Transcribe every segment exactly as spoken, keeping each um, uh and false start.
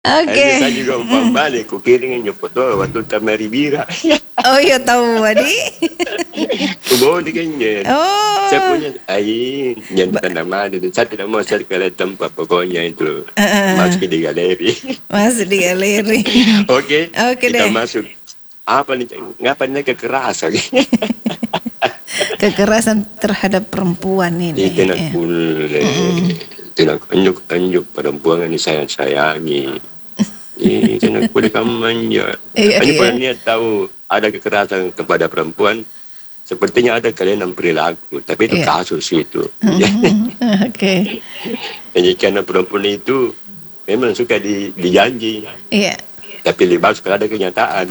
Oke. Saya juga umpam balik, kukiringin yung foto waktu tamari bira. Oh iya tahu Wadi. Kubawa di ganyan. Oh. Saya punya, ay, yan tanaman. Saya tidak mau saya ke tempat pokoknya itu. Uh, Masuk di galeri. Masuk di galeri. Oke, Oke kita deh. masuk. Apa nih, ngapa nih kekerasan? Kekerasan terhadap perempuan ini. Itu nak pun, itu nak anjuk-anjuk perempuan ini sayang-sayangi. Itu nak boleh kamu manja. Iya, Hanya iya. pernah niat tahu ada kekerasan kepada perempuan, sepertinya ada kelainan perilaku, tapi itu Iya. kasus itu. Oke. Jadi karena perempuan itu memang suka di, dijanji, Iya. tapi lebih bagus kalau ada kenyataan.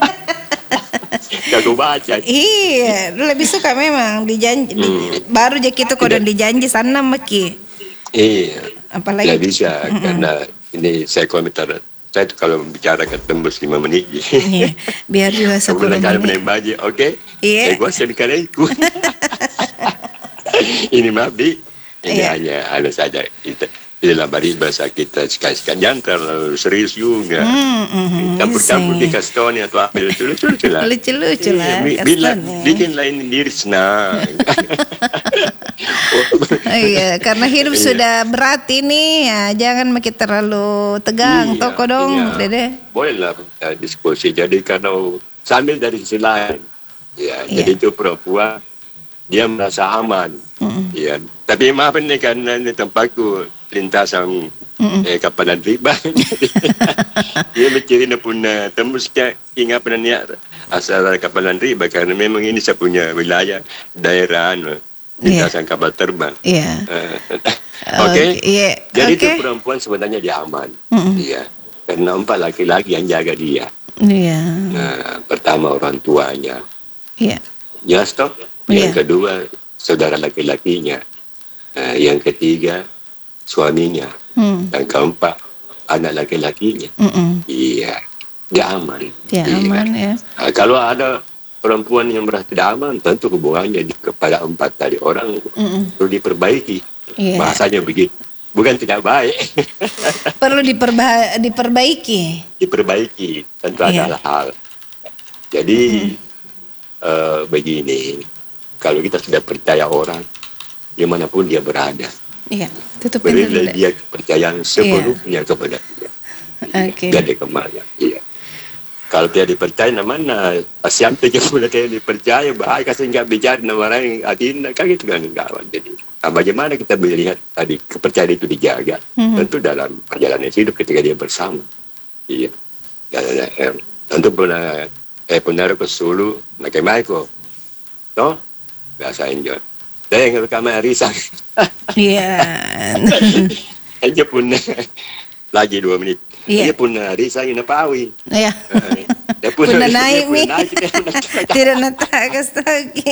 Kalau baca. Iya, lebih suka memang dijanji. di- Hmm. Baru aja gitu kodon dijanji sana maki. Iya. Apalagi Tidak bisa, karena ini saya komentar. Saya itu kalau bicara kan tembus lima menit. Iya, biar juga sepuluh Kemudian kali menit. menembak, oke? Iya. Saya gua saya bicara ikut. Ini maaf di, ini Iya. hanya hanya saja kita di dalam bahasa kita sekali-sekali jangan terlalu serius juga. Hmm, mhm, Campur-campur sih. di kastoni atau apa lucu-lucu lah. Lucu-lucu lah, Iya, bi- Bila kastoni. bikin lain diri senang. Oh, iya, karena hidup Iya. sudah berat ini ya, jangan makin terlalu tegang, Iya, toko dong, iya. Dede. Bolehlah uh, diskusi. Jadi kalau sambil dari sisi lain, ya, Iya. jadi itu perempuan dia merasa aman. Ya, tapi maaf ini karena ini tempatku lintasan eh, kapalan riba. Dia mencari pun uh, tembus ke ingat pernah niat asal kapalan riba karena memang ini saya punya wilayah daerah anu, lintasan kapal terbang. Iya. Uh, Oke, Oke. iya, Jadi oke. itu perempuan sebenarnya dia aman. Mm-mm. Iya. Karena empat laki-laki yang jaga dia. Iya. Nah, pertama orang tuanya. Iya. Jelas toh? Iya. Yang kedua saudara laki-lakinya. Nah, yang ketiga suaminya. Hmm. Dan keempat anak laki-lakinya. Mm-mm. Iya. Dia aman. Ya Iya. aman ya. Nah, kalau ada perempuan yang merasa tidak aman, tentu hubungannya di- kepada empat tadi orang Mm-mm. perlu diperbaiki. Iya. Bahasanya begitu. Bukan tidak baik. Perlu diperba- diperbaiki. Diperbaiki. Tentu Iya. ada hal. Jadi eh, begini, kalau kita sudah percaya orang, dimanapun dia berada, Iya. Tutup pintu berilah dulu. dia kepercayaan sepenuhnya kepada dia. Oke. Dia ada kemana? Iya. Kalau dia dipercaya, mana siapa yang pula dia dipercaya, bahaya kasih nggak bicara nama orang adina, kan gitu kan kawan. Jadi, nah, bagaimana kita melihat tadi kepercayaan itu dijaga? Mhm. Tentu dalam perjalanan hidup ketika dia bersama. Iya. Dan, eh, tentu pernah eh pernah ke Sulu, nak Maiko, no? Biasa enjoy. Dan yang kami arisan, Iya. aja pun lagi dua menit. Iya. Dia pun arisan yang napawi. Iya. Dia pun Puna dia naik pun mi. naik, dia pun naik. Tidak natakas lagi.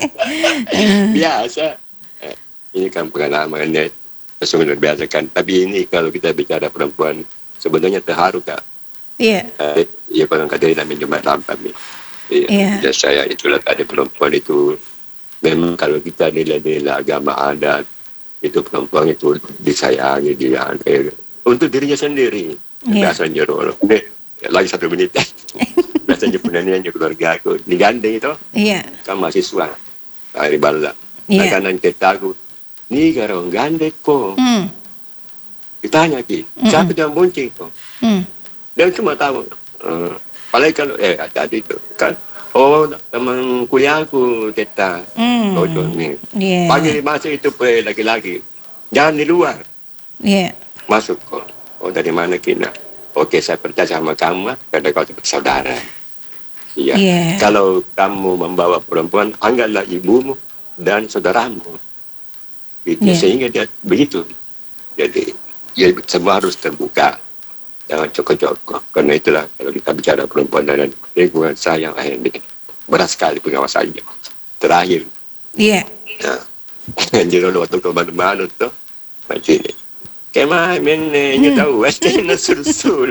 Biasa. Eh, Ini kan pengalamannya sesungguhnya luar biasa kan. Tapi ini kalau kita bicara perempuan sebenarnya terharu kak. Iya. Eh, ya kalau kata dia namanya Jumat Lampam ya. Iya. Iya. Dan saya itulah tadi perempuan itu memang kalau kita nilai-nilai agama adat itu perempuan itu disayangi dia eh, untuk dirinya sendiri. Iya. Biasanya roh. Ini lagi satu menit. Biasanya penaniannya keluarga aku digandeng itu Iya. kan mahasiswa dari bala. Iya. Nah, kanan kita aku ni garong gandeng kok. Hmm. Ditanya ki, siapa yang bonceng kok? Hmm. Dia cuma tahu. Uh, paling kalau eh tadi itu kan, oh teman kuliahku kita, Hmm. oh ni. Iya. Pagi masuk itu pe laki-laki, jangan di luar, Iya. masuk kok. Oh dari mana kina? Oke saya percaya sama kamu, karena kau seperti saudara. Iya. Iya. Kalau kamu membawa perempuan, anggaplah ibumu dan saudaramu. Gitu. Iya. Sehingga dia begitu. Jadi ya semua harus terbuka. Jangan cokok-cokok. Karena itulah kalau kita bicara perempuan dan lingkungan sayang ini berat sekali pengawasannya. Terakhir, Iya. nah, jadi waktu ke mana-mana tuh, macam ini. Kemana men nyo tahu, western na sul-sul.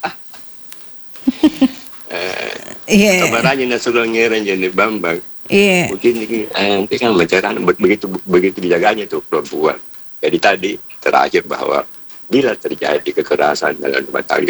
Iya. Kamaranya na sulong-ngiran yan ni Bambang. Iya. Mungkin ini, eh, nanti kan bicara begitu begitu dijaganya tuh perempuan. Jadi tadi terakhir bahwa bila terjadi kekerasan dalam rumah tangga